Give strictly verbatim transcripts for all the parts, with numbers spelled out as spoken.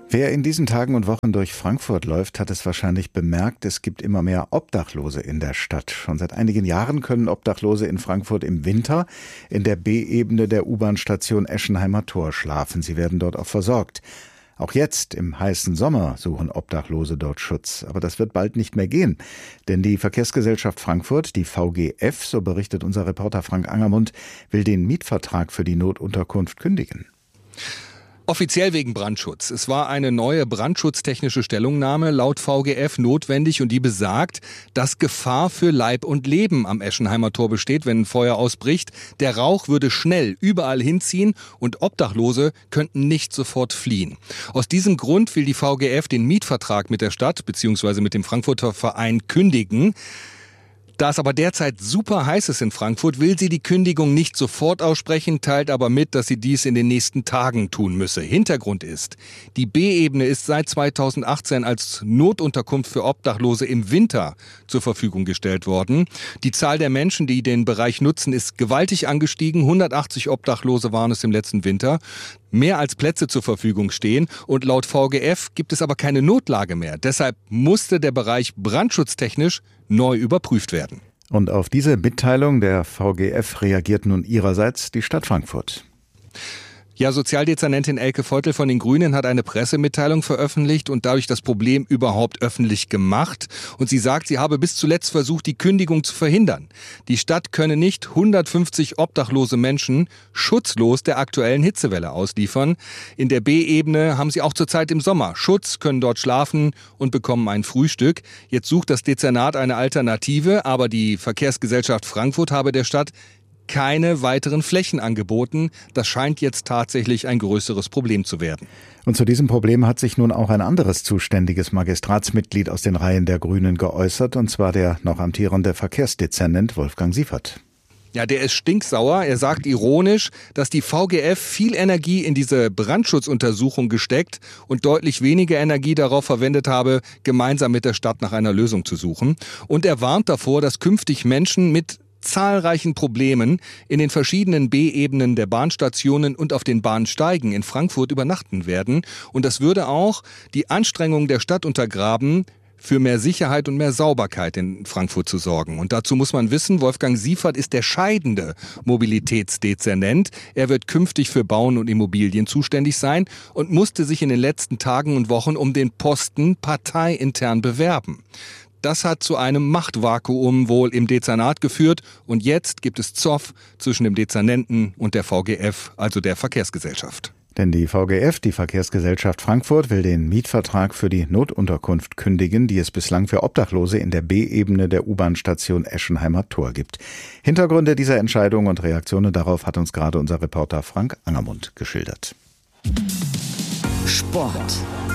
Wer in diesen Tagen und Wochen durch Frankfurt läuft, hat es wahrscheinlich bemerkt, es gibt immer mehr Obdachlose in der Stadt. Schon seit einigen Jahren können Obdachlose in Frankfurt im Winter in der B-Ebene der U-Bahn-Station Eschenheimer Tor schlafen. Sie werden dort auch versorgt. Auch jetzt, im heißen Sommer, suchen Obdachlose dort Schutz. Aber das wird bald nicht mehr gehen. Denn die Verkehrsgesellschaft Frankfurt, die V G F, so berichtet unser Reporter Frank Angermund, will den Mietvertrag für die Notunterkunft kündigen. Offiziell wegen Brandschutz. Es war eine neue brandschutztechnische Stellungnahme laut V G F notwendig und die besagt, dass Gefahr für Leib und Leben am Eschenheimer Tor besteht, wenn ein Feuer ausbricht. Der Rauch würde schnell überall hinziehen und Obdachlose könnten nicht sofort fliehen. Aus diesem Grund will die V G F den Mietvertrag mit der Stadt bzw. mit dem Frankfurter Verein kündigen. Da es aber derzeit super heiß ist in Frankfurt, will sie die Kündigung nicht sofort aussprechen, teilt aber mit, dass sie dies in den nächsten Tagen tun müsse. Hintergrund ist, die B-Ebene ist seit zweitausendachtzehn als Notunterkunft für Obdachlose im Winter zur Verfügung gestellt worden. Die Zahl der Menschen, die den Bereich nutzen, ist gewaltig angestiegen. hundertachtzig Obdachlose waren es im letzten Winter. Mehr als Plätze zur Verfügung stehen und laut V G F gibt es aber keine Notlage mehr. Deshalb musste der Bereich brandschutztechnisch neu überprüft werden. Und auf diese Mitteilung der V G F reagiert nun ihrerseits die Stadt Frankfurt. Ja, Sozialdezernentin Elke Feutel von den Grünen hat eine Pressemitteilung veröffentlicht und dadurch das Problem überhaupt öffentlich gemacht. Und sie sagt, sie habe bis zuletzt versucht, die Kündigung zu verhindern. Die Stadt könne nicht hundertfünfzig obdachlose Menschen schutzlos der aktuellen Hitzewelle ausliefern. In der B-Ebene haben sie auch zurzeit im Sommer Schutz, können dort schlafen und bekommen ein Frühstück. Jetzt sucht das Dezernat eine Alternative, aber die Verkehrsgesellschaft Frankfurt habe der Stadt keine weiteren Flächen angeboten. Das scheint jetzt tatsächlich ein größeres Problem zu werden. Und zu diesem Problem hat sich nun auch ein anderes zuständiges Magistratsmitglied aus den Reihen der Grünen geäußert, und zwar der noch amtierende Verkehrsdezernent Wolfgang Siefert. Ja, der ist stinksauer. Er sagt ironisch, dass die V G F viel Energie in diese Brandschutzuntersuchung gesteckt und deutlich weniger Energie darauf verwendet habe, gemeinsam mit der Stadt nach einer Lösung zu suchen. Und er warnt davor, dass künftig Menschen mit zahlreichen Problemen in den verschiedenen B-Ebenen der Bahnstationen und auf den Bahnsteigen in Frankfurt übernachten werden. Und das würde auch die Anstrengungen der Stadt untergraben, für mehr Sicherheit und mehr Sauberkeit in Frankfurt zu sorgen. Und dazu muss man wissen, Wolfgang Siefert ist der scheidende Mobilitätsdezernent. Er wird künftig für Bauen und Immobilien zuständig sein und musste sich in den letzten Tagen und Wochen um den Posten parteiintern bewerben. Das hat zu einem Machtvakuum wohl im Dezernat geführt und jetzt gibt es Zoff zwischen dem Dezernenten und der V G F, also der Verkehrsgesellschaft. Denn die V G F, die Verkehrsgesellschaft Frankfurt, will den Mietvertrag für die Notunterkunft kündigen, die es bislang für Obdachlose in der B-Ebene der U-Bahn-Station Eschenheimer Tor gibt. Hintergründe dieser Entscheidung und Reaktionen darauf hat uns gerade unser Reporter Frank Angermund geschildert. Sport.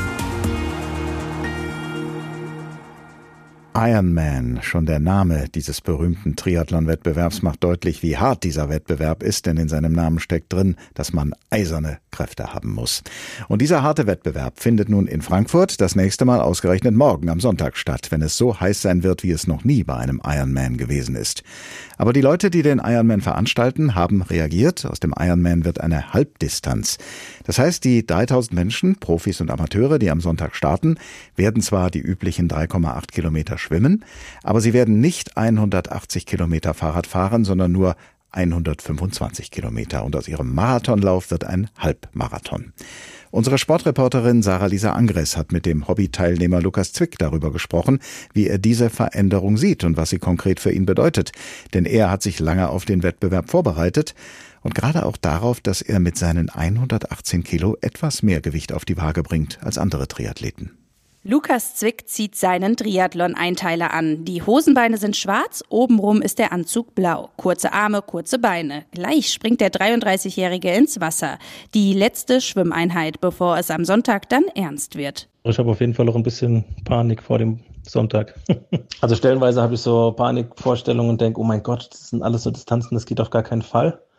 Ironman, schon der Name dieses berühmten Triathlon-Wettbewerbs macht deutlich, wie hart dieser Wettbewerb ist, denn in seinem Namen steckt drin, dass man eiserne Kräfte haben muss. Und dieser harte Wettbewerb findet nun in Frankfurt das nächste Mal ausgerechnet morgen am Sonntag statt, wenn es so heiß sein wird, wie es noch nie bei einem Ironman gewesen ist. Aber die Leute, die den Ironman veranstalten, haben reagiert. Aus dem Ironman wird eine Halbdistanz. Das heißt, die dreitausend Menschen, Profis und Amateure, die am Sonntag starten, werden zwar die üblichen drei Komma acht Kilometer schwimmen, aber sie werden nicht hundertachtzig Kilometer Fahrrad fahren, sondern nur hundertfünfundzwanzig Kilometer. Und aus ihrem Marathonlauf wird ein Halbmarathon. Unsere Sportreporterin Sarah-Lisa Angres hat mit dem Hobbyteilnehmer Lukas Zwick darüber gesprochen, wie er diese Veränderung sieht und was sie konkret für ihn bedeutet. Denn er hat sich lange auf den Wettbewerb vorbereitet und gerade auch darauf, dass er mit seinen hundertachtzehn Kilo etwas mehr Gewicht auf die Waage bringt als andere Triathleten. Lukas Zwick zieht seinen Triathlon-Einteiler an. Die Hosenbeine sind schwarz, obenrum ist der Anzug blau. Kurze Arme, kurze Beine. Gleich springt der dreiunddreißigjährige ins Wasser. Die letzte Schwimmeinheit, bevor es am Sonntag dann ernst wird. Ich habe auf jeden Fall auch ein bisschen Panik vor dem Sonntag. Also stellenweise habe ich so Panikvorstellungen und denke, oh mein Gott, das sind alles so Distanzen, das geht auf gar keinen Fall.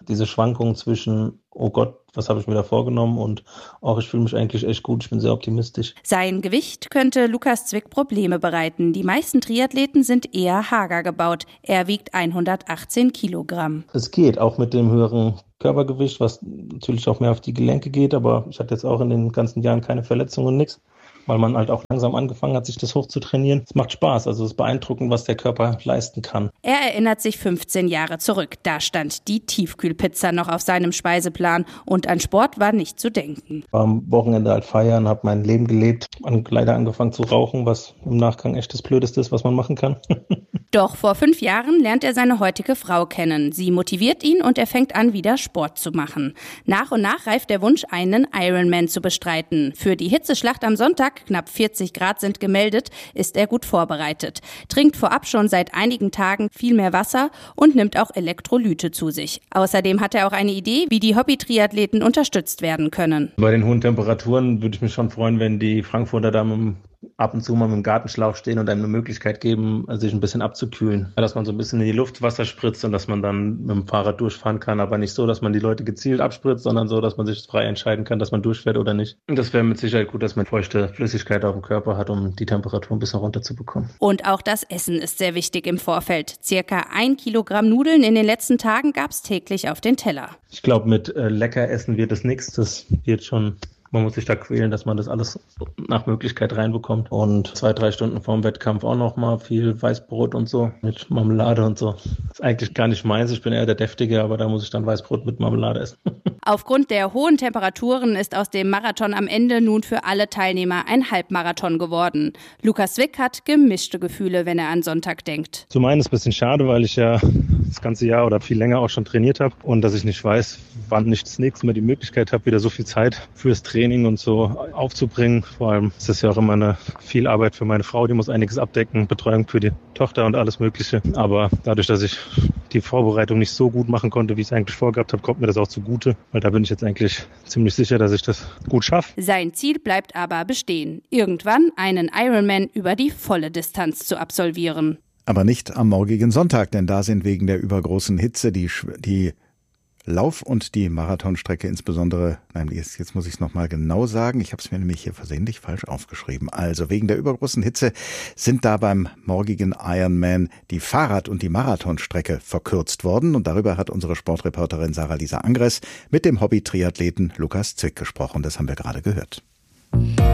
diese Schwankungen zwischen, oh Gott, was habe ich mir da vorgenommen und auch ich fühle mich eigentlich echt gut, ich bin sehr optimistisch. Sein Gewicht könnte Lukas Zwick Probleme bereiten. Die meisten Triathleten sind eher hager gebaut. Er wiegt hundertachtzehn Kilogramm. Es geht, auch mit dem höheren Körpergewicht, was natürlich auch mehr auf die Gelenke geht, aber ich hatte jetzt auch in den ganzen Jahren keine Verletzungen und nichts, weil man halt auch langsam angefangen hat, sich das hoch zu trainieren. Es macht Spaß, also es ist beeindruckend, was der Körper leisten kann. Er erinnert sich fünfzehn Jahre zurück. Da stand die Tiefkühlpizza noch auf seinem Speiseplan und an Sport war nicht zu denken. War am Wochenende halt feiern, habe mein Leben gelebt, leider angefangen zu rauchen, was im Nachgang echt das Blödeste ist, was man machen kann. Doch vor fünf Jahren lernt er seine heutige Frau kennen. Sie motiviert ihn und er fängt an, wieder Sport zu machen. Nach und nach reift der Wunsch, einen Ironman zu bestreiten. Für die Hitzeschlacht am Sonntag, knapp vierzig Grad sind gemeldet, ist er gut vorbereitet. Trinkt vorab schon seit einigen Tagen viel mehr Wasser und nimmt auch Elektrolyte zu sich. Außerdem hat er auch eine Idee, wie die Hobby-Triathleten unterstützt werden können. Bei den hohen Temperaturen würde ich mich schon freuen, wenn die Frankfurter da mit dem ab und zu mal mit dem Gartenschlauch stehen und einem eine Möglichkeit geben, sich ein bisschen abzukühlen. Dass man so ein bisschen in die Luft Wasser spritzt und dass man dann mit dem Fahrrad durchfahren kann, aber nicht so, dass man die Leute gezielt abspritzt, sondern so, dass man sich frei entscheiden kann, dass man durchfährt oder nicht. Und das wäre mit Sicherheit gut, dass man feuchte Flüssigkeit auf dem Körper hat, um die Temperatur ein bisschen runterzubekommen. Und auch das Essen ist sehr wichtig im Vorfeld. Circa ein Kilogramm Nudeln in den letzten Tagen gab es täglich auf den Teller. Ich glaube, mit äh, lecker essen wird es nichts. Das wird schon... Man muss sich da quälen, dass man das alles nach Möglichkeit reinbekommt. Und zwei, drei Stunden vorm Wettkampf auch noch mal viel Weißbrot und so mit Marmelade und so. Das ist eigentlich gar nicht meins. Ich bin eher der Deftige, aber da muss ich dann Weißbrot mit Marmelade essen. Aufgrund der hohen Temperaturen ist aus dem Marathon am Ende nun für alle Teilnehmer ein Halbmarathon geworden. Lukas Zwick hat gemischte Gefühle, wenn er an Sonntag denkt. Zum einen ist es ein bisschen schade, weil ich ja das ganze Jahr oder viel länger auch schon trainiert habe und dass ich nicht weiß, wann ich das nächste Mal die Möglichkeit habe, wieder so viel Zeit fürs Training und so aufzubringen. Vor allem ist das ja auch immer eine viel Arbeit für meine Frau, die muss einiges abdecken, Betreuung für die Tochter und alles Mögliche. Aber dadurch, dass ich die Vorbereitung nicht so gut machen konnte, wie ich es eigentlich vorgehabt habe, kommt mir das auch zugute, weil da bin ich jetzt eigentlich ziemlich sicher, dass ich das gut schaffe. Sein Ziel bleibt aber bestehen, irgendwann einen Ironman über die volle Distanz zu absolvieren. Aber nicht am morgigen Sonntag, denn da sind wegen der übergroßen Hitze die, die Lauf- und die Marathonstrecke insbesondere, nein, jetzt, jetzt muss ich es nochmal genau sagen, ich habe es mir nämlich hier versehentlich falsch aufgeschrieben. Also wegen der übergroßen Hitze sind da beim morgigen Ironman die Fahrrad- und die Marathonstrecke verkürzt worden und darüber hat unsere Sportreporterin Sarah-Lisa Angres mit dem Hobby-Triathleten Lukas Zwick gesprochen, das haben wir gerade gehört.